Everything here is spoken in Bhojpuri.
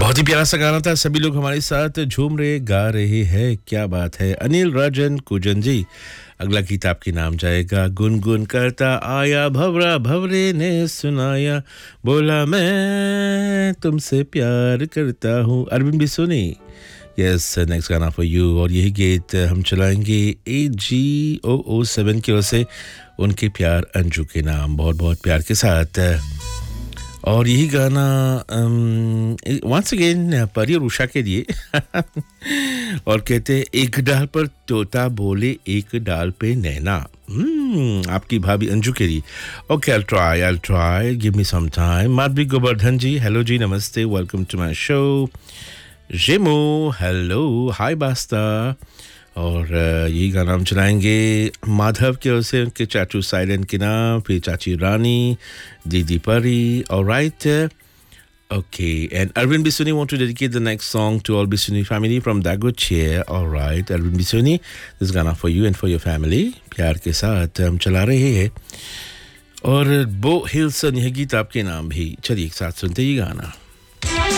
बहुत ही प्यारा सा गाना था। सभी लोग हमारे साथ झूम रहे गा रहे हैं, क्या बात है। अनिल राजन कुजन जी, अगला गीत आपके नाम जाएगा। गुनगुन करता आया भवरा, भवरे ने सुनाया, बोला मैं तुमसे प्यार करता हूँ। अरविंद बिसोनी, यस, नेक्स्ट गाना फॉर यू। और यही गीत हम चलाएंगे AG007 की ओर से, उनके प्यार अंजू के नाम, बहुत बहुत प्यार के साथ। और यही गाना वंस अगेन परी और उषा के लिए और कहते हैं एक डाल पर तोता बोले एक डाल पे नैना। आपकी भाभी अंजू के लिए। ओके, I'll try, give me some time। Madhavi Govardhan जी, हेलो जी, नमस्ते, वेलकम टू माय शो। जेमो, हेलो, हाय बास्ता। और यही गाना हम चलाएंगे माधव के ओर से, उनके चाचू साइलेंट के नाम, फिर चाची रानी, दीदी परी। Alright, okay. And Arvind बिसोनी want two dedicate the next song two all बिसोनी family from दागोचिया। Alright Arvind बिसोनी, दिस गाना for you and for your family. प्यार के साथ हम चला रहे हैं। और बो हिल्सन, यह गीत आपके नाम भी। चलिए एक साथ सुनते ही गाना।